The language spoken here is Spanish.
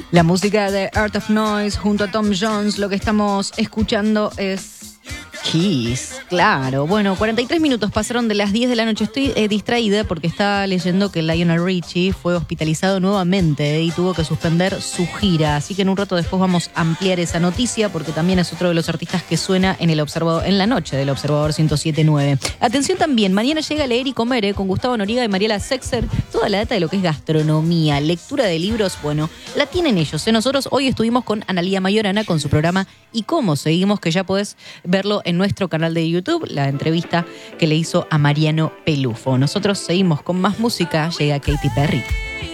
La música de Art of Noise junto a Tom Jones. Lo que estamos escuchando es Kiss, claro. Bueno, 43 minutos pasaron de las 10 de la noche. Estoy distraída porque estaba leyendo que Lionel Richie fue hospitalizado nuevamente y tuvo que suspender su gira. Así que en un rato después vamos a ampliar esa noticia porque también es otro de los artistas que suena en la noche del Observador 107.9. Atención también, mañana llega Leer y Comer con Gustavo Noriega y Mariela Sexer. Toda la data de lo que es gastronomía, lectura de libros, bueno, la tienen ellos. Nosotros hoy estuvimos con Analía Mayorana con su programa Y Cómo Seguimos, que ya podés verlo en nuestro canal de YouTube, la entrevista que le hizo a Mariano Pelufo. Nosotros seguimos con más música, llega Katy Perry.